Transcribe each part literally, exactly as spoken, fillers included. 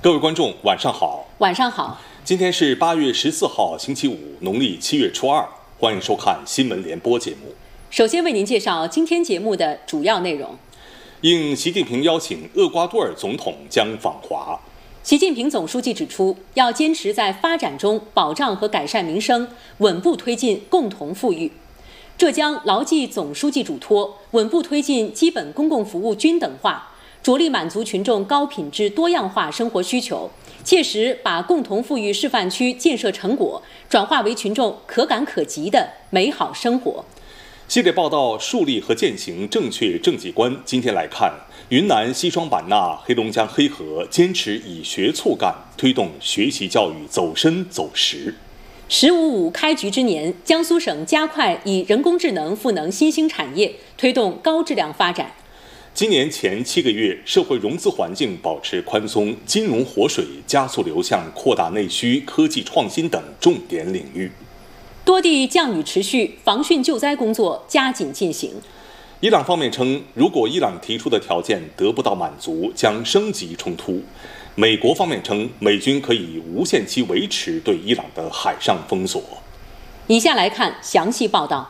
各位观众，晚上好。 晚上好。 今天是八月十四号，星期五，农历七月初二。欢迎收看新闻联播节目。 首先为您介绍今天节目的主要内容。 应习近平邀请，厄瓜多尔总统将访华。 习近平总书记指出，要坚持在发展中保障和改善民生，稳步推进共同富裕。浙江牢记总书记嘱托，稳步推进基本公共服务均等化，着力满足群众高品质多样化生活需求，切实把共同富裕示范区建设成果转化为群众可感可及的美好生活。 系列报道树立和践行正确政绩观。今天来看，云南西双版纳、黑龙江黑河坚持以学促干，推动学习教育走深走实。 十五五开局之年，江苏省加快以人工智能赋能新兴产业，推动高质量发展。 今年前七个月，社会融资环境保持宽松，金融活水加速流向扩大内需、科技创新等重点领域。 多地降雨持续，防汛救灾工作加紧进行。 伊朗方面称，如果伊朗提出的条件得不到满足，将升级冲突。美国方面称，美军可以无限期维持对伊朗的海上封锁。 以下来看详细报道。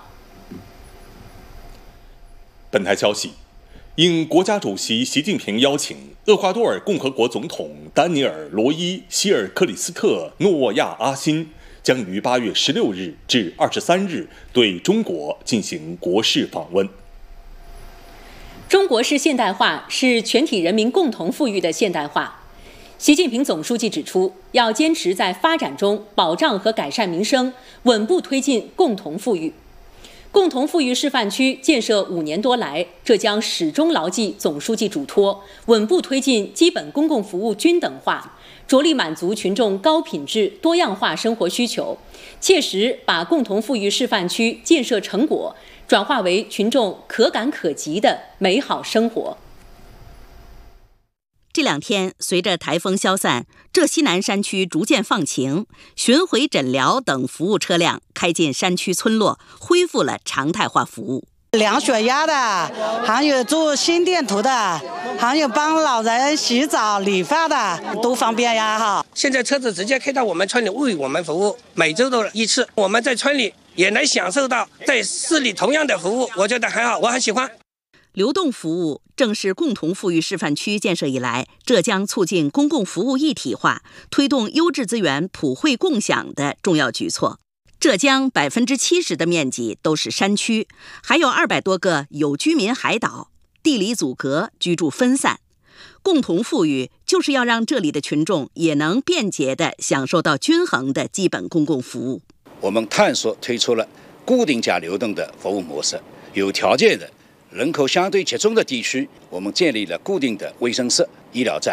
本台消息，应国家主席习近平邀请，厄瓜多尔共和国总统丹尼尔·罗伊·希尔克里斯特·诺亚阿辛将于八月十六日至二十三日对中国进行国事访问。 中国式现代化是全体人民共同富裕的现代化。习近平总书记指出，要坚持在发展中保障和改善民生，稳步推进共同富裕。共同富裕示范区建设五年多来，浙江始终牢记总书记嘱托，稳步推进基本公共服务均等化，着力满足群众高品质多样化生活需求，切实把共同富裕示范区建设成果转化为群众可感可及的美好生活。 这两天，随着台风消散，浙西南山区逐渐放晴，巡回诊疗等服务车辆开进山区村落，恢复了常态化服务。 量血压的，还有做心电图的，还有帮老人洗澡理发的，都方便呀哈。 现在车子直接开到我们村里为我们服务，每周都一次，我们在村里也能享受到在市里同样的服务，我觉得很好，我很喜欢。 流动服务正是共同富裕示范区建设以来，浙江促进公共服务一体化、推动优质资源普惠共享的重要举措。浙江百分之七十的面积都是山区，还有二百多个有居民海岛，地理阻隔，居住分散。共同富裕就是要让这里的群众也能便捷地享受到均衡的基本公共服务。 我们探索推出了固定加流动的服务模式，有条件的人口相对集中的地区，我们建立了固定的卫生室、医疗站，